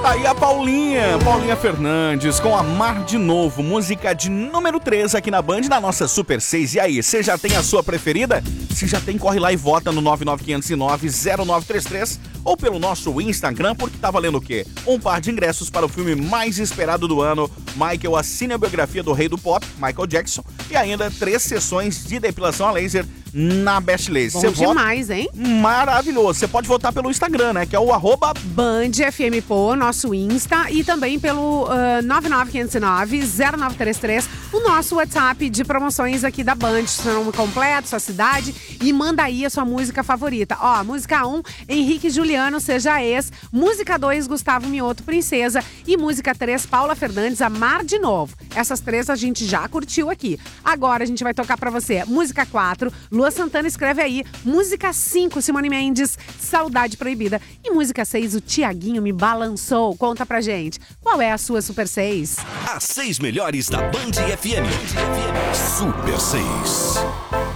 Tá aí a Paulinha Fernandes com Amar de Novo, música de número 3 aqui na Band, na nossa Super 6. E aí, você já tem a sua preferida? Se já tem, corre lá e vota no 99509-0933 ou pelo nosso Instagram, porque tá valendo o quê? Um par de ingressos para o filme mais esperado do ano, Michael, a cinebiografia do rei do pop, Michael Jackson, e ainda 3 sessões de depilação a laser na Best Laser. Bom demais, hein? Maravilhoso. Você pode votar pelo Instagram, né? Que é o @BandFMPO, nosso Insta, e também pelo 99509-0933, o nosso WhatsApp de promoções aqui da Band. Seu nome completo, sua cidade, e manda aí a sua música favorita. Ó, música 1, Henrique Juliano, Seja Ex. Música 2, Gustavo Mioto, Princesa. E música 3, Paula Fernandes, Amar de Novo. Essas 3 a gente já curtiu aqui. Agora a gente vai tocar pra você música 4, Lua Santana, escreve aí. Música 5, Simone Mendes, Saudade Proibida. E música 6, o Tiaguinho Me Balançou. Conta pra gente, qual é a sua Super 6? As 6 melhores da Band FM. Super 6.